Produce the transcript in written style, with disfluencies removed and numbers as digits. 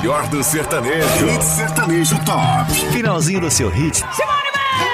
melhor do sertanejo. Hit Sertanejo Top. Finalzinho do seu hit. Simone